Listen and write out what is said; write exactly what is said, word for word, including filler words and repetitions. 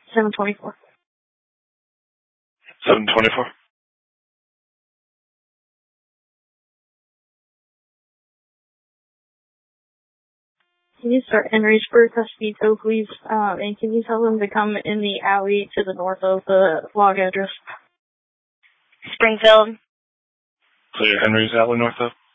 seven twenty-four. seven twenty-four. Can you start Henrysburg custody tow, please? Um, and can you tell them to come in the alley to the north of the log address? Springfield. Clear Henry's alley north of?